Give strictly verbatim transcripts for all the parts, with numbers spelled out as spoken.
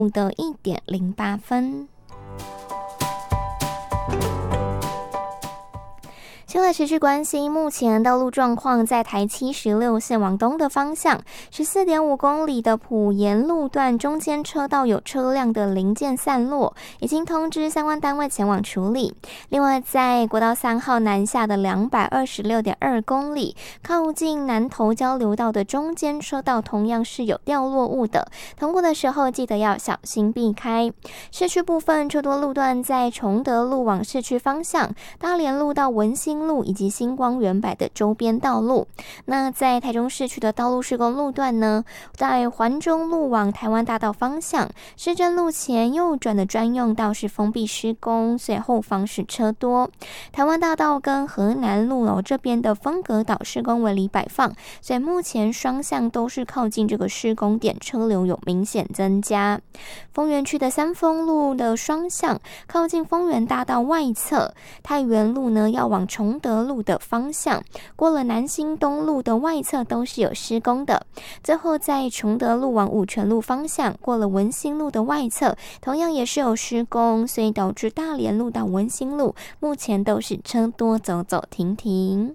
的 一点零八 分。现在持续关心目前道路状况，在台七十六线往东的方向 十四点五 公里的埔盐路段中间车道有车辆的零件散落，已经通知相关单位前往处理。另外在国道三号南下的 两百二十六点二 公里靠近南投交流道的中间车道同样是有掉落物的，通过的时候记得要小心避开。市区部分车多路段在崇德路往市区方向、大连路到文心路以及星光园柏的周边道路。那在台中市区的道路施工路段呢，在环中路往台湾大道方向，市政路前右转的专用道是封闭施工，所以后方是车多。台湾大道跟河南路哦这边的分隔岛施工围篱摆放，所以目前双向都是靠近这个施工点，车流有明显增加。丰原区的三丰路的双向靠近丰原大道外侧，太原路呢要往崇德路的方向，过了南新东路的外侧都是有施工的。最后在崇德路往五权路方向，过了文心路的外侧同样也是有施工，所以导致大连路到文心路目前都是车多，走走停停。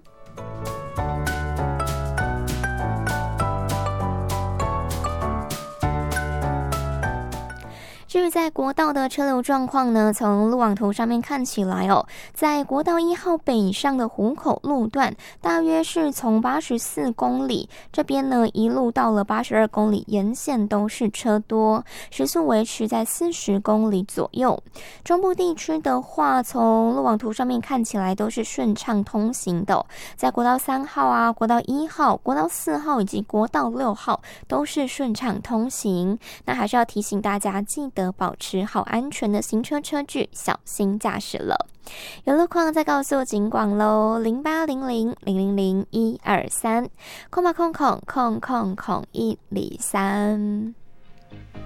至于在国道的车流状况呢，从路网图上面看起来哦，在国道一号北上的湖口路段，大约是从八十四公里这边呢一路到了八十二公里，沿线都是车多，时速维持在四十公里左右。中部地区的话，从路网图上面看起来都是顺畅通行的哦，在国道三号啊、国道一号、国道四号以及国道六号都是顺畅通行。那还是要提醒大家，记得保持好安全的行车车距，小心驾驶了。有路况再告诉警广咯，零八零零零零零一二三，空吧空空空空空一零三。